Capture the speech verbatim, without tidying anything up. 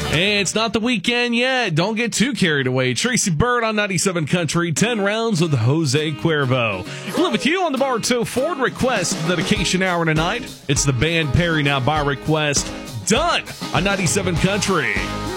It's not the weekend yet. Don't get too carried away. Tracy Bird on ninety-seven Country, ten rounds with Jose Cuervo. Live with you on the Bartow Ford Request dedication hour tonight. It's the band Perry now by request. Done on ninety-seven Country.